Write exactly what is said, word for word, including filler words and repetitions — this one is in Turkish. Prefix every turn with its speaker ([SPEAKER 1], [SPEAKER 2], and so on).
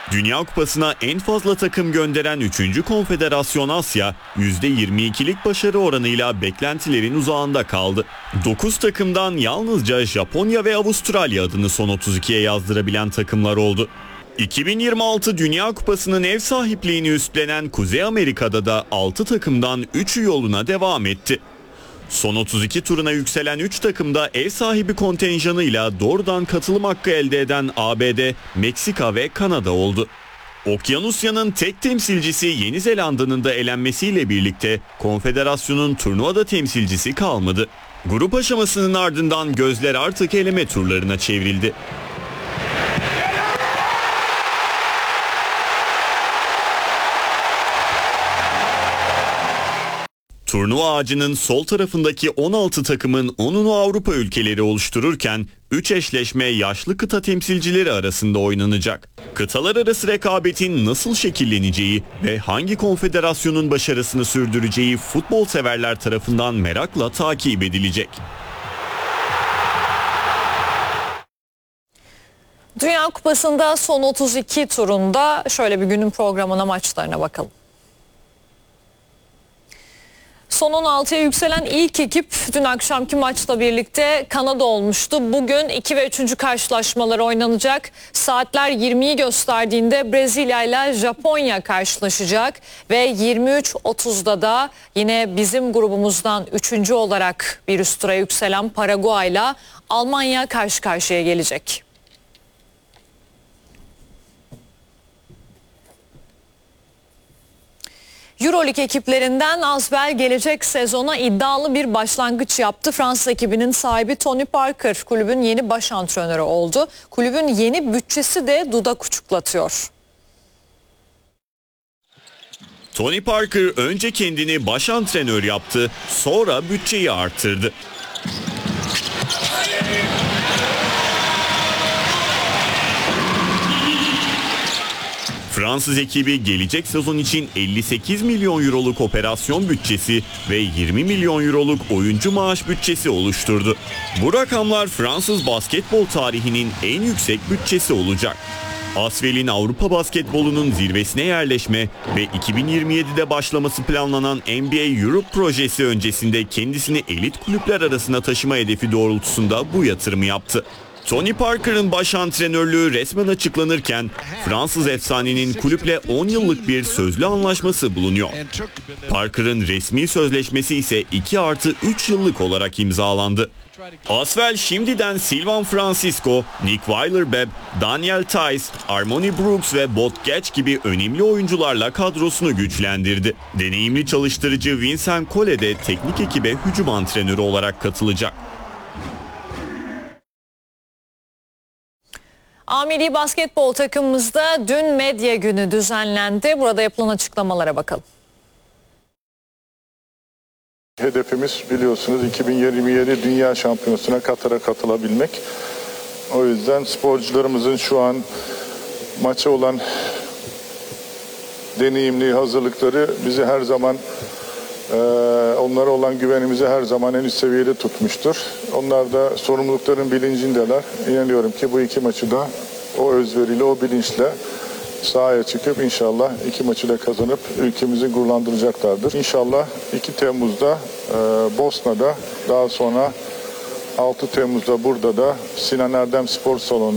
[SPEAKER 1] Dünya Kupası'na en fazla takım gönderen üçüncü Konfederasyon Asya, yüzde yirmi ikilik başarı oranıyla beklentilerin uzağında kaldı. dokuz takımdan yalnızca Japonya ve Avustralya adını son otuz ikiye yazdırabilen takımlar oldu. iki bin yirmi altı Dünya Kupası'nın ev sahipliğini üstlenen Kuzey Amerika'da da altı takımdan üçü yoluna devam etti. Son otuz iki turuna yükselen üç takım da ev sahibi kontenjanıyla doğrudan katılım hakkı elde eden A B D, Meksika ve Kanada oldu. Okyanusya'nın tek temsilcisi Yeni Zelanda'nın da elenmesiyle birlikte konfederasyonun turnuvada temsilcisi kalmadı. Grup aşamasının ardından gözler artık eleme turlarına çevrildi. Turnuva ağacının sol tarafındaki on altı takımın onunu Avrupa ülkeleri oluştururken üç eşleşme yaşlı kıta temsilcileri arasında oynanacak. Kıtalar arası rekabetin nasıl şekilleneceği ve hangi konfederasyonun başarısını sürdüreceği futbol severler tarafından merakla takip edilecek.
[SPEAKER 2] Dünya Kupası'nda son otuz iki turunda şöyle bir günün programına, maçlarına bakalım. Son on altıya yükselen ilk ekip dün akşamki maçla birlikte Kanada olmuştu. Bugün iki ve üçüncü karşılaşmalar oynanacak. Saatler yirmiyi gösterdiğinde Brezilya ile Japonya karşılaşacak. Ve yirmi üç otuzda da yine bizim grubumuzdan üçüncü olarak bir üst tura yükselen Paraguay ile Almanya karşı karşıya gelecek. Euroleague ekiplerinden Asvel gelecek sezona iddialı bir başlangıç yaptı. Fransız ekibinin sahibi Tony Parker kulübün yeni baş antrenörü oldu. Kulübün yeni bütçesi de dudak uçuklatıyor.
[SPEAKER 1] Tony Parker önce kendini baş antrenör yaptı, sonra bütçeyi arttırdı. Fransız ekibi gelecek sezon için elli sekiz milyon euroluk operasyon bütçesi ve yirmi milyon euroluk oyuncu maaş bütçesi oluşturdu. Bu rakamlar Fransız basketbol tarihinin en yüksek bütçesi olacak. Asvel'in Avrupa basketbolunun zirvesine yerleşme ve iki bin yirmi yedide başlaması planlanan N B A Europe projesi öncesinde kendisini elit kulüpler arasına taşıma hedefi doğrultusunda bu yatırımı yaptı. Tony Parker'ın baş antrenörlüğü resmen açıklanırken Fransız efsanenin kulüple on yıllık bir sözlü anlaşması bulunuyor. Parker'ın resmi sözleşmesi ise iki artı üç yıllık olarak imzalandı. Asvel şimdiden Sylvain Francisco, Nick Weiler-Bepp, Daniel Theis, Armoni Brooks ve Bot Getch gibi önemli oyuncularla kadrosunu güçlendirdi. Deneyimli çalıştırıcı Vincent Collet de teknik ekibe hücum antrenörü olarak katılacak.
[SPEAKER 2] A Milli Basketbol takımımızda dün medya günü düzenlendi. Burada yapılan açıklamalara bakalım.
[SPEAKER 3] Hedefimiz biliyorsunuz iki bin yirmi yedi Dünya Şampiyonası'na Katar'a katılabilmek. O yüzden sporcularımızın şu an maça olan deneyimli hazırlıkları bizi her zaman, e, onlara olan güvenimizi her zaman en üst seviyede tutmuştur. Onlar da sorumlulukların bilincindeler. İnanıyorum ki bu iki maçı da o özveriyle, o bilinçle sahaya çıkıp inşallah iki maçı da kazanıp ülkemizi gururlandıracaklardır. İnşallah iki Temmuz'da e, Bosna'da, daha sonra altı Temmuz'da burada da Sinan Erdem Spor Salonu